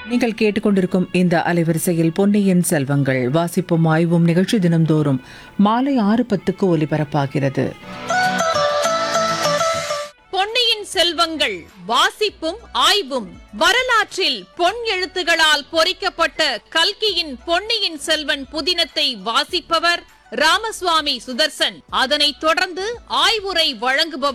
நீங்கள் கேட்டுக்கொண்டிருக்கும் இந்த அலைவரிசையில் பொன்னியின் செல்வங்கள் வாசிப்பும் ஆய்வும் நிகழ்ச்சி தினம்தோறும் மாலை 6:10 ஒலிபரப்பாகிறது. பொன்னியின் செல்வங்கள் வாசிப்பும் ஆய்வும் வரலாற்றில் பொன் எழுத்துகளால் பொறிக்கப்பட்ட கல்கியின் பொன்னியின் செல்வன் புதினத்தை வாசிப்பவர் ராமசுவாமி சுதர்சன். அதனைத் தொடர்ந்து ஆய்வுரை வழங்குபவர்